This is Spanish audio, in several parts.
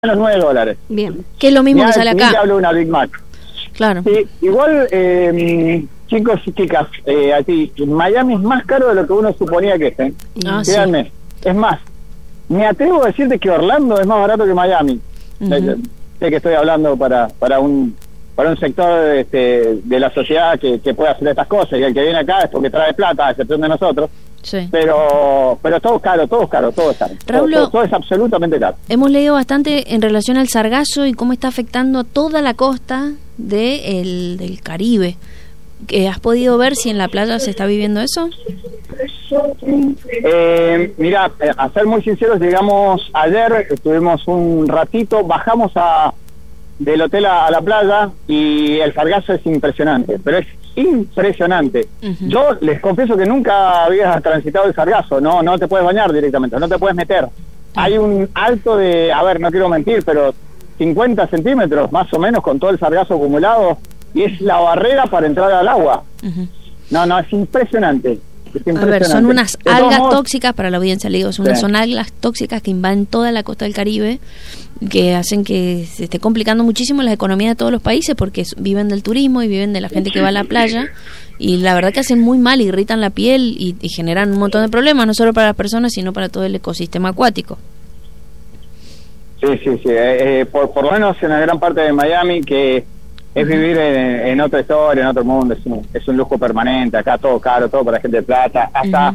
menos $9. Bien, que es lo mismo que sale acá. Ni te hablo de una Big Mac. Claro. Sí, igual, chicos y chicas, aquí, Miami es más caro de lo que uno suponía que es, Créanme. Sí. Es más, me atrevo a decirte que Orlando es más barato que Miami. Sé que estoy hablando para un sector de la sociedad que puede hacer estas cosas, y el que viene acá es porque trae plata, a excepción de nosotros. Sí. Pero todo es caro, todo es caro. Raúl, todo es absolutamente caro. Hemos leído bastante en relación al sargazo y cómo está afectando a toda la costa del Caribe. ¿Has podido ver si en la playa se está viviendo eso? Mira, a ser muy sinceros, llegamos ayer, estuvimos un ratito, bajamos del hotel a la playa y el sargazo es impresionante, pero es impresionante. Yo les confieso que nunca había transitado el sargazo, no te puedes bañar directamente, no te puedes meter. Hay un alto de, no quiero mentir, pero 50 centímetros más o menos con todo el sargazo acumulado, y es la barrera para entrar al agua. No, es impresionante. A ver, son unas algas tóxicas, para la audiencia le digo, son algas tóxicas que invaden toda la costa del Caribe, que hacen que se esté complicando muchísimo las economías de todos los países, porque viven del turismo y viven de la gente que va a la playa, y la verdad que hacen muy mal, irritan la piel y generan un montón de problemas, no solo para las personas, sino para todo el ecosistema acuático. Sí. Por lo menos en la gran parte de Miami, que es vivir en otra historia, en otro mundo, es un lujo permanente, acá todo caro, todo para gente de plata, hasta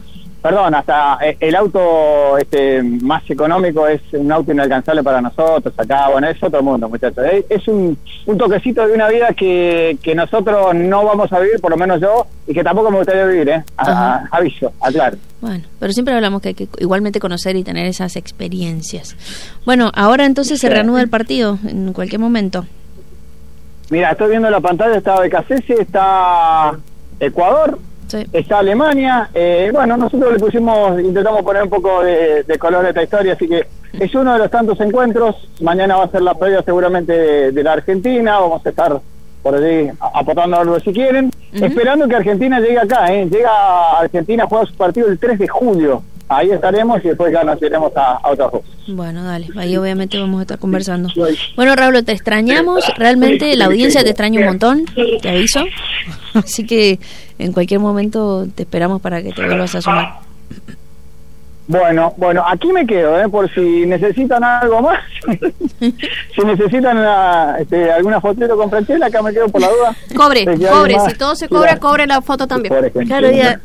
el auto más económico es un auto inalcanzable para nosotros, acá, es otro mundo, muchachos, es un toquecito de una vida que nosotros no vamos a vivir, por lo menos yo, y que tampoco me gustaría vivir, aviso, aclaro. Bueno, pero siempre hablamos que hay que igualmente conocer y tener esas experiencias. Bueno, ahora entonces se reanuda el partido, en cualquier momento. Mira, estoy viendo la pantalla, está BKC, está Ecuador, está Alemania. Nosotros intentamos poner un poco de color a esta historia, así que es uno de los tantos encuentros. Mañana va a ser la previa seguramente de la Argentina, vamos a estar por allí aportando algo si quieren, esperando que Argentina llegue acá, llega a Argentina, juega su partido el 3 de julio. Ahí estaremos y después ya nos iremos a otras cosas. Bueno, dale, ahí obviamente vamos a estar conversando. Bueno, Raúl, te extrañamos, realmente la audiencia te extraña un montón, te aviso. Así que en cualquier momento te esperamos para que te vuelvas a sumar. Bueno, aquí me quedo, por si necesitan algo más. Si necesitan alguna fotito con Franchella, acá me quedo por la duda. Cobre, si todo se cobra, cobre la foto también. Claro, ya.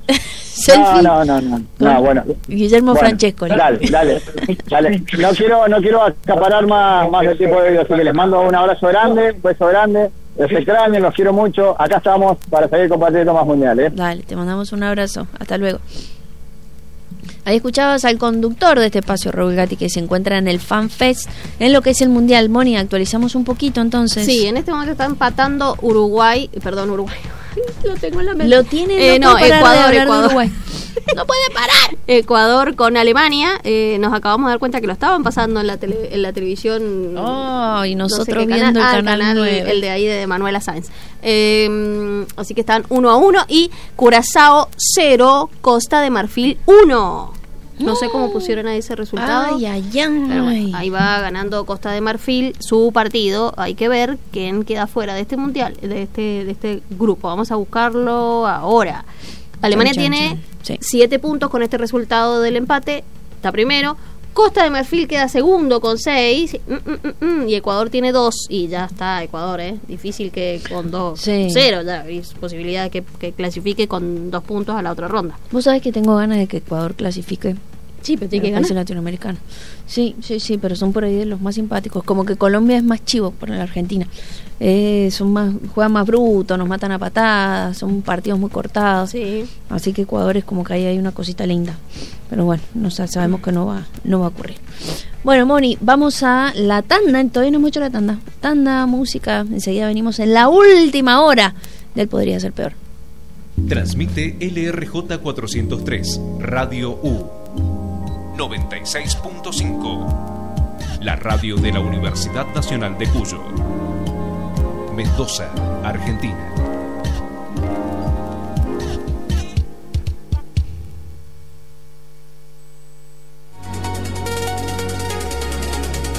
No, bueno. Guillermo Francesco. Dale. No quiero acaparar más del tiempo de video, así que les mando un abrazo grande, un beso grande. Los extraño, los quiero mucho. Acá estamos para seguir compartiendo más mundiales. Dale, te mandamos un abrazo. Hasta luego. Ahí escuchabas al conductor de este espacio, Raúl Gatti, que se encuentra en el FanFest, en lo que es el Mundial. Moni, actualizamos un poquito entonces. Sí, en este momento está empatando Uruguay. Lo tengo en la mente. Lo tiene Ecuador. Uruguay. No puede parar. Ecuador con Alemania. Nos acabamos de dar cuenta que lo estaban pasando en la televisión. Y nosotros viendo el canal 9. El de ahí de Manuela Sáenz. Así que están 1-1. Y Curazao 0, Costa de Marfil 1. No sé cómo pusieron ahí ese resultado. Pero bueno, ahí va ganando Costa de Marfil su partido. Hay que ver quién queda fuera de este mundial, de este grupo. Vamos a buscarlo ahora. Alemania tiene 7 puntos con este resultado del empate. Está primero. Costa de Marfil queda segundo con 6. Y Ecuador tiene 2. Y ya está Ecuador, difícil que con 2-0 ya hay posibilidad de que clasifique con 2 puntos a la otra ronda. Vos sabés que tengo ganas de que Ecuador clasifique. Sí, pero tiene que ganar. Latinoamericano. Sí, pero son por ahí de los más simpáticos. Como que Colombia es más chivo por la Argentina. Juegan más brutos, nos matan a patadas, son partidos muy cortados. Sí. Así que Ecuador es como que ahí hay una cosita linda. Pero bueno, sabemos que no va a ocurrir. Bueno, Moni, vamos a la tanda. Todavía no hemos hecho la tanda. Tanda, música. Enseguida venimos en la última hora del Podría Ser Peor. Transmite LRJ 403, Radio U 96.5, la radio de la Universidad Nacional de Cuyo, Mendoza, Argentina.